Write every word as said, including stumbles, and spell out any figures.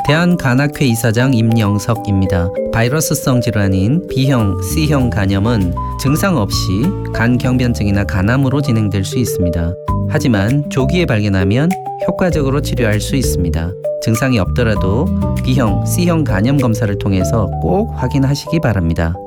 대한간학회 이사장 임영석입니다. 바이러스성 질환인 B형, C형 간염은 증상 없이 간경변증이나 간암으로 진행될 수 있습니다. 하지만 조기에 발견하면 효과적으로 치료할 수 있습니다. 증상이 없더라도 B형, C형 간염 검사를 통해서 꼭 확인하시기 바랍니다.